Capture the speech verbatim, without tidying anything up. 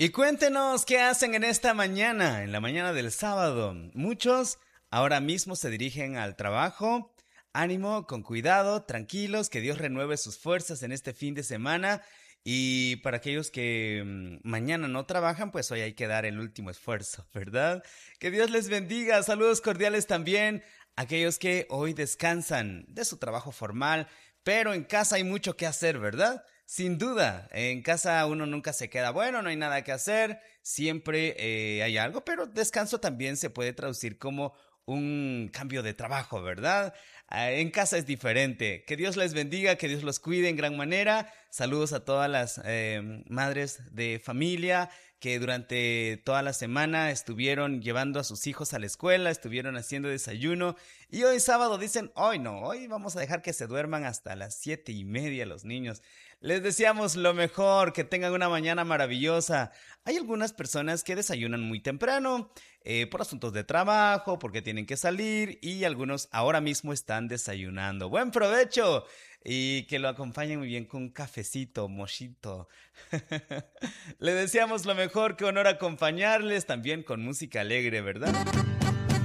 Y cuéntenos qué hacen en esta mañana, en la mañana del sábado. Muchos ahora mismo se dirigen al trabajo. Ánimo, con cuidado, tranquilos, que Dios renueve sus fuerzas en este fin de semana. Y para aquellos que mm, mañana no trabajan, pues hoy hay que dar el último esfuerzo, ¿verdad? Que Dios les bendiga. Saludos cordiales también a aquellos que hoy descansan de su trabajo formal, pero en casa hay mucho que hacer, ¿verdad? Sin duda, en casa uno nunca se queda, bueno, no hay nada que hacer, siempre eh, hay algo, pero descanso también se puede traducir como un cambio de trabajo, ¿verdad? Ah, en casa es diferente. Que Dios les bendiga, que Dios los cuide en gran manera. Saludos a todas las eh, madres de familia que durante toda la semana estuvieron llevando a sus hijos a la escuela, estuvieron haciendo desayuno y hoy sábado dicen, hoy no, hoy vamos a dejar que se duerman hasta las siete y media los niños. Les deseamos lo mejor, que tengan una mañana maravillosa. Hay algunas personas que desayunan muy temprano, eh, por asuntos de trabajo, porque tienen que salir y algunos ahora mismo están desayunando. Buen provecho y que lo acompañen muy bien con un cafecito, mochito. Le deseamos lo mejor, qué honor acompañarles también con música alegre, ¿verdad?